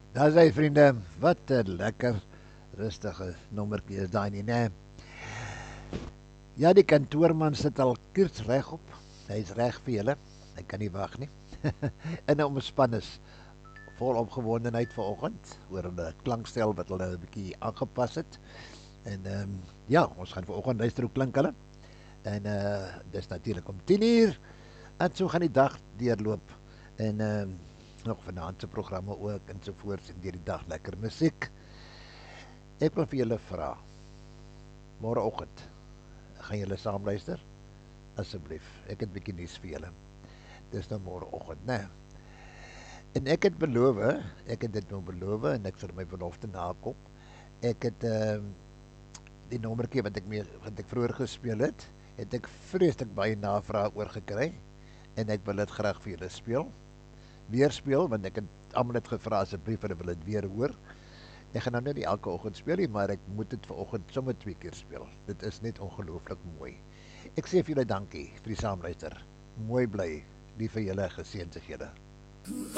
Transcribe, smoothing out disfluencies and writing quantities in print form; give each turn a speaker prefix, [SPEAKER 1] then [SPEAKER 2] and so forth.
[SPEAKER 1] Daar sy vriende, wat 'n lekker rustige nommertjie is daai nie, né? Ja, die kantoorman sit al kiers regop. Hy's reg vir julle. Hy kan nie wag nie. In 'n omspan is vol opgewondenheid vanoggend oor 'n klankstel wat hulle 'n bietjie aangepas het. En ja, ons gaan vanoggend luister hoe klink hulle. En dis natuurlik om 10 uur. En so gaan die dag deurloop. En nog vanaand se programme ook en so voort en deur die dag lekker musiek. Ek wil vir julle vra. Môreoggend gaan julle saam luister? Asseblief. Ek het 'n bietjie nuus vir julle. Dis nou môreoggend, né? En ek het beloof, ek het dit nou beloof en ek sal my belofte nakom. Ek het die nommertjie wat ek vroeër gespeel het ek vreeslik baie navrae oor gekry en ek wil dit graag vir julle speel. Weer speel want ek het almal het gevra asseblief hulle wil dit weer hoor. Ek gaan nou net nie elke oggend speel nie, maar ek moet dit vanoggend sommer 2 keer speel. Dit is net ongelooflik mooi. Ek sê vir julle dankie vir die saamluister. Mooi bly. Lief vir julle, geseënd sig julle.